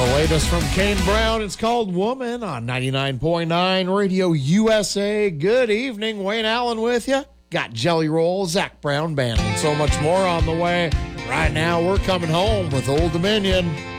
The latest from Kane Brown. It's called Woman on 99.9 Radio USA. Good evening. Wayne Allen with you. Got Jelly Roll, Zach Brown Band, and so much more on the way. Right now, we're coming home with Old Dominion.